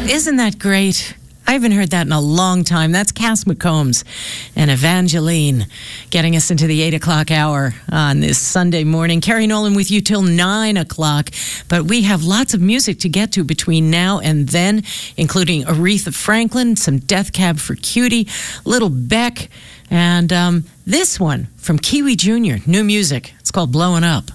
Isn't that great? I haven't heard that in a long time. That's Cass McCombs and Evangeline getting us into the 8 o'clock hour on this Sunday morning. Carrie Nolan with you till 9 o'clock. But we have lots of music to get to between now and then, including Aretha Franklin, some Death Cab for Cutie, Little Beck, and this one from Kiwi Jr., new music. It's called Blowing Up.